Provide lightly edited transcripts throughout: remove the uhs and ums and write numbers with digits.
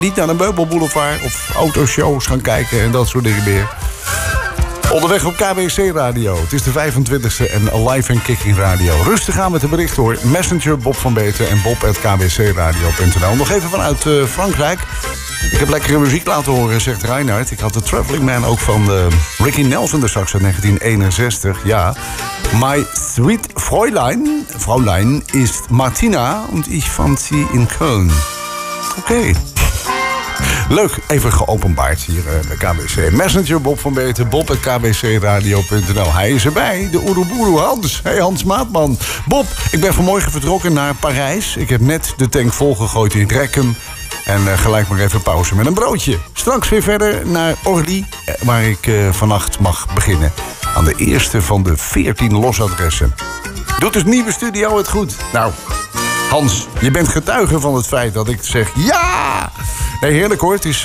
Niet naar de meubelboulevard of autoshows gaan kijken en dat soort dingen meer. Onderweg op KBC Radio. Het is de 25e en Alive and Kicking Radio. Rustig aan met de berichten hoor. Messenger Bob van Beten en bob@kbcradio.nl. Nog even vanuit Frankrijk. Ik heb lekkere muziek laten horen, zegt Reinhard. Ik had de Traveling Man ook van Ricky Nelson, de sax uit 1961. Ja. My sweet Fräulein is Martina en ik vond sie in Köln. Oké. Leuk, even geopenbaard hier bij KBC. Messenger Bob van Beten, bob@kbcradio.nl. Hij is erbij, de Oeroboeroe Hans. Hey Hans Maatman. Bob, ik ben vanmorgen vertrokken naar Parijs. Ik heb net de tank volgegooid in Rekkum. En gelijk maar even pauze met een broodje. Straks weer verder naar Orly, waar ik vannacht mag beginnen. Aan de eerste van de 14 losadressen. Doet dus nieuwe studio het goed? Nou, Hans, je bent getuige van het feit dat ik zeg ja! Nee, heerlijk hoor. Het is,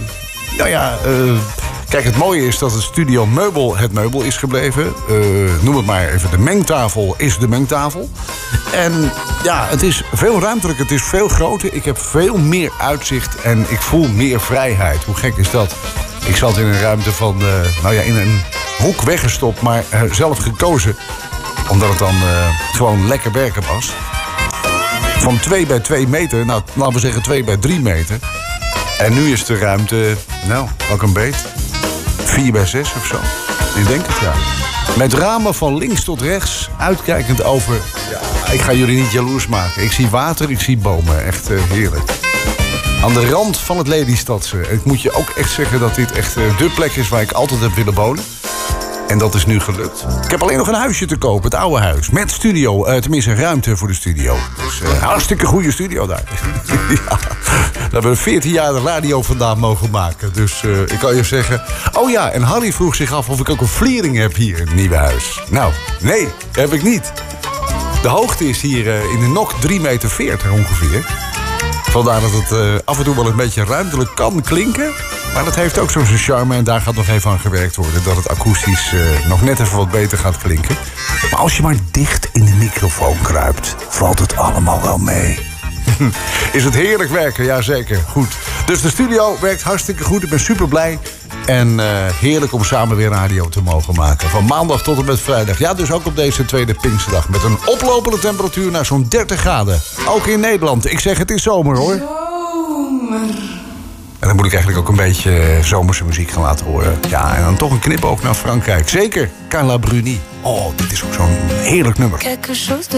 kijk, het mooie is dat het studio meubel het meubel is gebleven. Noem het maar even, de mengtafel is de mengtafel. En ja, het is veel ruimtelijk, het is veel groter. Ik heb veel meer uitzicht en ik voel meer vrijheid. Hoe gek is dat? Ik zat in een ruimte van, in een hoek weggestopt, maar zelf gekozen. Omdat het dan gewoon lekker werken was. Van 2 bij 2 meter, nou, laten we zeggen 2 bij 3 meter. En nu is de ruimte, ook een beet, 4 bij 6 of zo. Ik denk het, ja. Met ramen van links tot rechts, uitkijkend over... Ja, ik ga jullie niet jaloers maken. Ik zie water, ik zie bomen. Echt heerlijk. Aan de rand van het Lelystadse. Ik moet je ook echt zeggen dat dit echt de plek is waar ik altijd heb willen wonen. En dat is nu gelukt. Ik heb alleen nog een huisje te kopen, het oude huis. Met studio, tenminste ruimte voor de studio. Dus hartstikke goede studio daar. Ja, daar hebben we 14 jaar de radio vandaan mogen maken. Dus ik kan je zeggen... Oh ja, en Harry vroeg zich af of ik ook een vliering heb hier in het nieuwe huis. Nou, nee, heb ik niet. De hoogte is hier in de nok 3,40 meter ongeveer. Vandaar dat het af en toe wel een beetje ruimtelijk kan klinken. Maar dat heeft ook zo'n charme en daar gaat nog even aan gewerkt worden. Dat het akoestisch nog net even wat beter gaat klinken. Maar als je maar dicht in de microfoon kruipt, valt het allemaal wel mee. Is het heerlijk werken? Jazeker, goed. Dus de studio werkt hartstikke goed. Ik ben super blij. En heerlijk om samen weer radio te mogen maken. Van maandag tot en met vrijdag. Ja, dus ook op deze tweede Pinksterdag. Met een oplopende temperatuur naar zo'n 30 graden. Ook in Nederland. Ik zeg het is zomer hoor. Zomer. En dan moet ik eigenlijk ook een beetje zomerse muziek gaan laten horen. Ja, en dan toch een knipoog naar Frankrijk. Zeker, Carla Bruni. Oh, dit is ook zo'n heerlijk nummer.